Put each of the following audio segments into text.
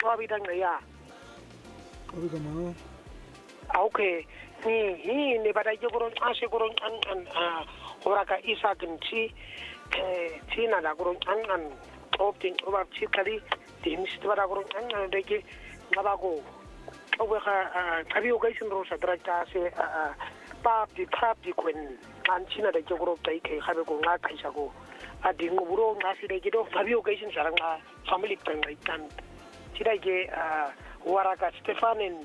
chwabi dang ya Obi kama okay ni bada jogoro ashe goro an ora ka isa ginti tina da goro an opting over chikali teams bada goro an deke nabago owe ka tabi occasion rosa drata se papi kwen an china da jogoro tai kai habe go nga kaisa go adi nguburo ngasi de gido tabi occasion saranga family pengai tan tira ge waraka Stefanen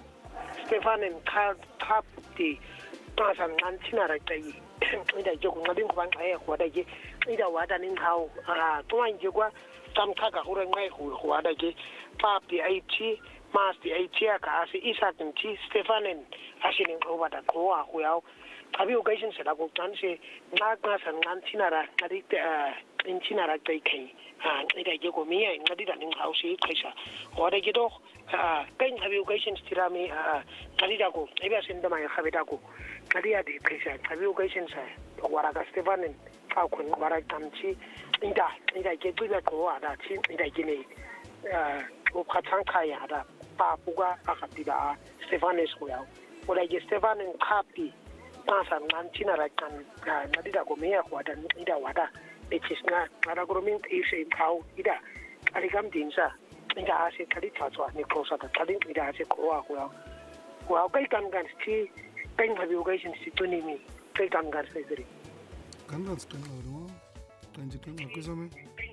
kapti tasan an china ra tai ida jogo ngabin ko bang ai ko da ge ida wada nin hau tuan je kwa tam kaka hore ngai ko wada ge papi IT Masti aitia ka asi isa kinti Stefanen asinin obada ko a ko yaw tabi occasion se da ko tan se na san ngan tinara ngadi in tinara tai kai ida je ko miya ngadi da nin hausi kaisa ko da gido kan tabi occasion tirami ngadi da ko iba sin da mai khabe da ko ngadi ya de kaisa tabi occasion sa wara ka Stefanen ka kun wara tamci ida ke tuga ko ada ci ida gine ko khatan kaya da papuga akapida Stefanes koyao ola je Stefanen kapi pasa nantina rakan nadida komea kwa da ida wada echisna ara gromin ise pau ida aligam dinsa ida ase kali tatwa ni kosa da kali ida ase koa koyao kai kan sti kai habi occasion situnimi kai kan sedri kan stano tanjikan akuzame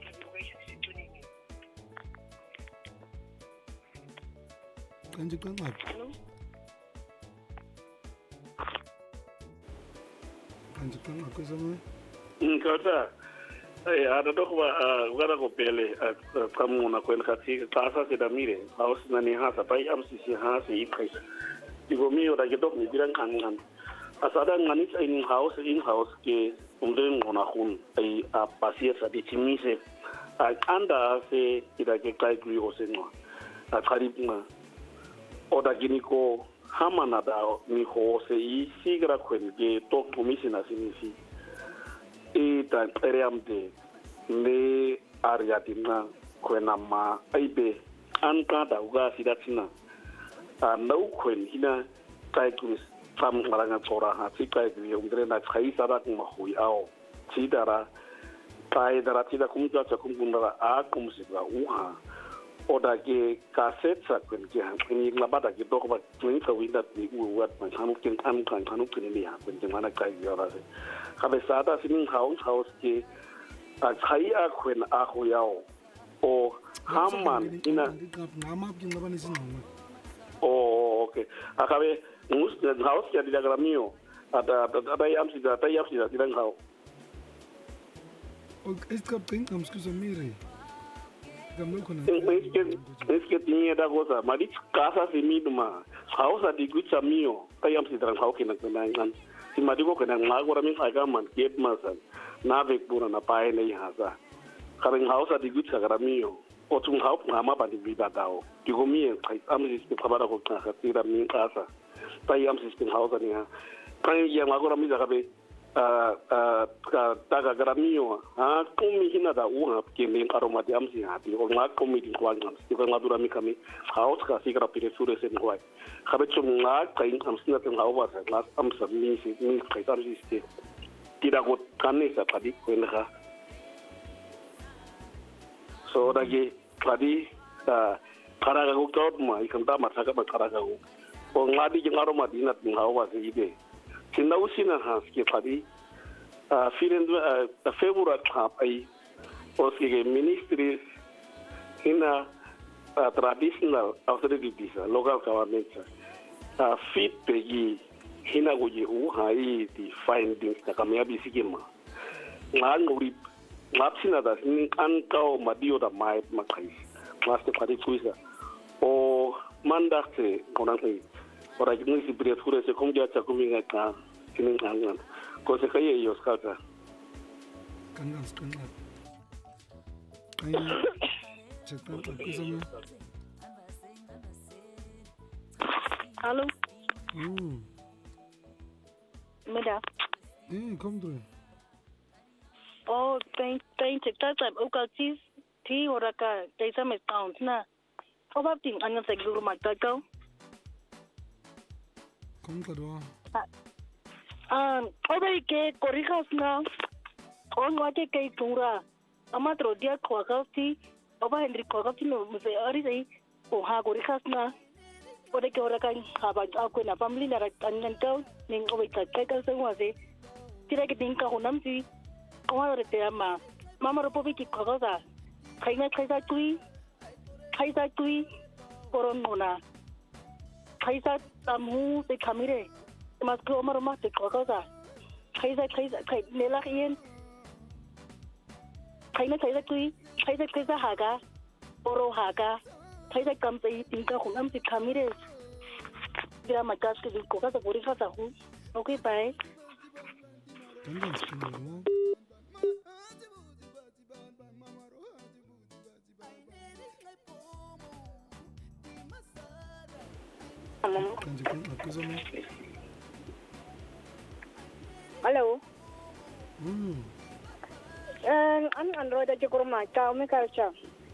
Kanjikan apa? Kanjikan aku sama. Kata, ada dok wala ko pele kamu na ko nkati kasa se damire haus na ni hasa pai am sisi hasa ikai. Ibo mi ora dok ni bilang kan. Asada ngani in house ke umden ngona hun ai a pasier sa di chimise. Anda se ida ke kai gri osenwa. A karibna oda gini ko hamana da ni ho se I sigra kwen ge tok komisina sinisi ta periamde le ariatina kwena ma aibe anka da uga sidatina nau kwen hina kai kumis fam ngaranga chora ha ti kai ge umdre na kai sara ma hui ao ti dara kai dara ti da kumja cha kumbundara a kumsika uha oda ge kasetsa kwen ge ni labada ge dokba twin ka winda ni uwat man hanu kin an kan hanu kin ni ha kwen ge mana kai yora se khabe sada sinin house ke a kai a kwen a ho yao o hamman ina nama kin labani sin o okay akabe mus house ke diagram mio ada yam sida dilang hau o esta pin am skusa mire es que tiene da cosa marit casa se miduma hausa di gucha mio tayam si dran hauke na kan si madigo kana ngagora min aga man kep masan na ve pura na pae nei hasa karing hausa di gucha gara mio o tung haup ngama ba di vida dao digo mie am si ke pabara ko ka tira min casa tayam si hausa ni ha kan ya ngagora mi da be ka taga gramio kumi hina da uha ke me aroma de amsi hati o nga kumi din kwa ngam si ko ngadura mi kami haus ka sikra pire sure sen kwa khabe chum nga kain amsina ten hawa sa glas amsa mi kai tar siste tira ko kanne sa padi ko nga so dagi padi karaga ko tot ma ikanta mataka ba karaga ko o ngadi jing aroma dinat ng hawa sa ide sinawsina haske padi firen february tap ai oske ministry hina traditional authorities local government fit pegi hina goje hai di findings na kamya bisigema nganguri ngapsina da sin an kaw madio da mai makai master padi kuisa o mandate konangai ora gini si bria ture se komja cha kuminga ka kinin angan ko se kai yo skata kangan ai chetan akuzama Hallo middag kom du oh thank you tak tak ook al tis ti ora ka desa me count na Oba ting anya sa guru magtakaw. Kom kadwa. Oba ke korikas na. On wake ke tura. Amatro dia kwakati. Oba Henry kwakati no mse ari sai. O ha korikas na. Ode ke ora kan haba ako na family na anyan taw ning oba kakal sa wase. Tira ke ting ka honam si. Kwa ore te ama. Mama ropobi ki kwakata. Kaina kaisa tui koron mona kaisa tamu te kamire mas ko maro mas te kokosa kaisa kai nela ien kaina kaisa haga oro haga kaisa kampe tinka hunam te kamire dira magas ke kokosa bori khata hu okay bye Ganz genau. Hello. An Android aja kurma kau me kalcha.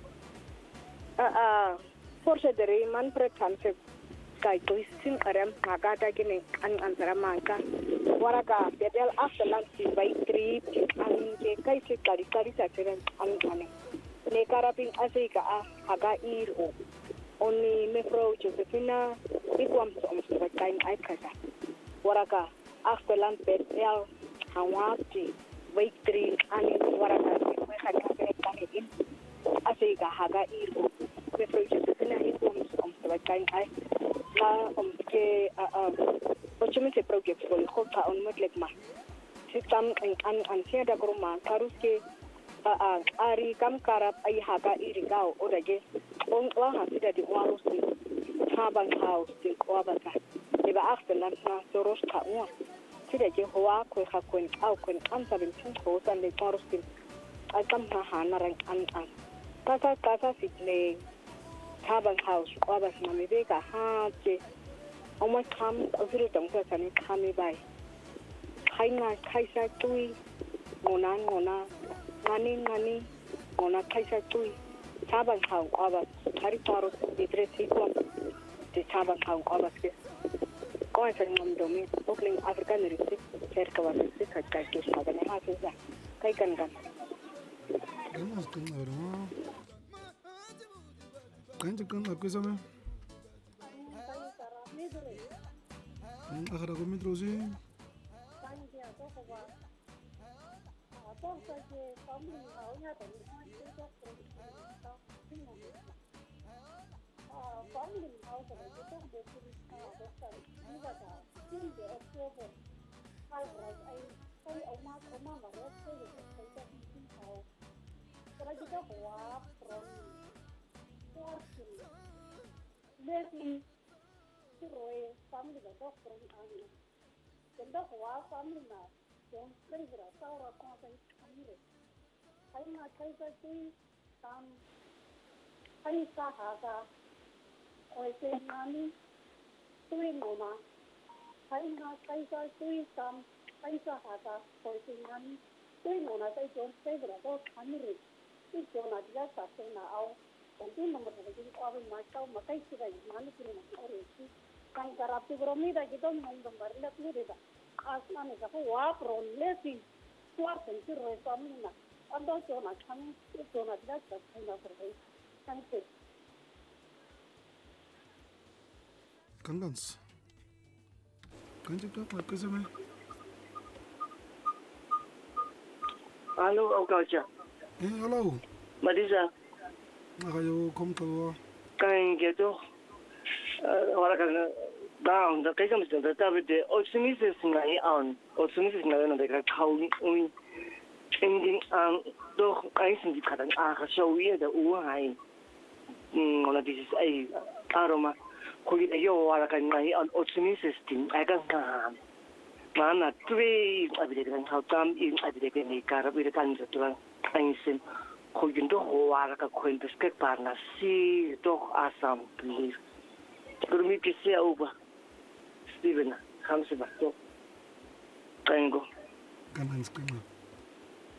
Forse dari man pretanse kai tu sim aram magata kini an antara mangka. Waraka betel after lunch by 3 an ke kai se kari sakren an ane. Ne karaping asika haga iro. Oni me fro Josephina ikwam so kain ai kasa. Waraka after lunch betel hawati by 3 an waraka me haga kani in asika haga iro. Me fro Josephina ikwam so kain ai na ke opportunity project for the whole town like ma system an sia da groma karuske ari kam karap ai haga irigao odage on wa hasida di waru si haban house di kwabaka eba afterland na soros ka wa sida je hoa ko ha kun au kun am 17 ko san de karuske ai kam ha hanarang an kaka sitle haban house kwabas na mebeka ha je almost come over the Dunker and come by. Haina Kaisa Tui, Mona, Nani, Mona Kaisa Tui, Taban How Abba, Hariparo, the dress equal, the Taban How Abba. Going from Domin, Oakland African receipt, Cerca was a secret Kaikish, and a half is that. Kaikan. Akhara ko mitrozi. Roy family the doctor and the doctor family na don't crazy saura content kamire haina kaisa tui tam haisa haga oise nani tui mona haina kaisa tui tam haisa haga oise nani tui mona sai don't crazy the kamire is don't adjust sa na au Nanti nomor satu orang macam makai sudah mana sih orang itu kan karapi beromida kita menggambar lihat ni dah asman itu aku wah prolesi keluar sendiri resami na anda cuma kami cuma tidak terkena berbaik kan tu Kandans. Kan juga apa sama? Halo, Aukaja. Halo. Marisa. Akayo kom kadwa. Kan gitu. Orang kan down. The case is that the optimism ngai on. Optimism ngai on the kau ni ending doch ai sing dikatakan show ye the uai. Ona this is ai aroma. Kau kita yo orang kan ngai on optimism ai kan kan. Mana tui abi dekan kau tam in abi dekan ni karab ide kan jatuh ai sim. Kau jinto hoa ka kuentas ke parna si doch asam please. Kurmi kisi auba. Steven, hamsi ba to. Tango. Kandans kena.